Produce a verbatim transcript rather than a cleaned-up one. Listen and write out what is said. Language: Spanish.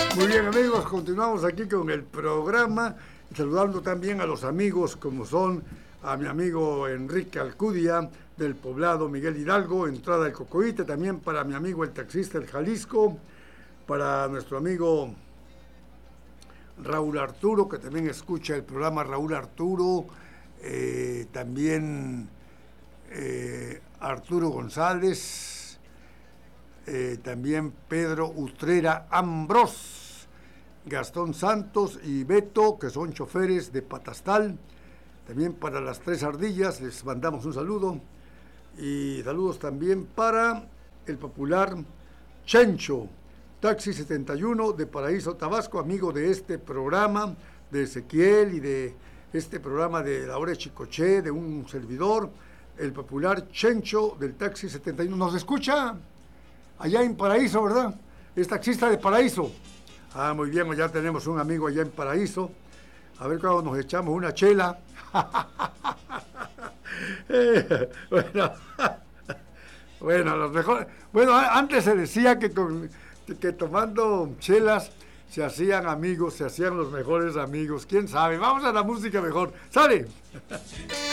Muy bien, amigos, continuamos aquí con el programa, saludando también a los amigos como son a mi amigo Enrique Alcudia del poblado Miguel Hidalgo, entrada del Cocoite, también para mi amigo el taxista del Jalisco, para nuestro amigo Raúl Arturo, que también escucha el programa Raúl Arturo, eh, también eh, Arturo González, eh, también Pedro Utrera Ambrós, Gastón Santos y Beto, que son choferes de Patastal. También para las Tres Ardillas les mandamos un saludo. Y saludos también para el popular Chencho, Taxi setenta y uno de Paraíso, Tabasco, amigo de este programa, de Ezequiel y de este programa de La Hora de Chicoché, de un servidor, el popular Chencho del Taxi setenta y uno. ¿Nos escucha? Allá en Paraíso, ¿verdad? Es taxista de Paraíso. Ah, muy bien, ya tenemos un amigo allá en Paraíso. A ver cuando nos echamos una chela. eh, bueno, bueno, los mejores. Bueno, antes se decía que, con, que tomando chelas se hacían amigos, se hacían los mejores amigos. ¿Quién sabe? Vamos a la música mejor. ¡Sale!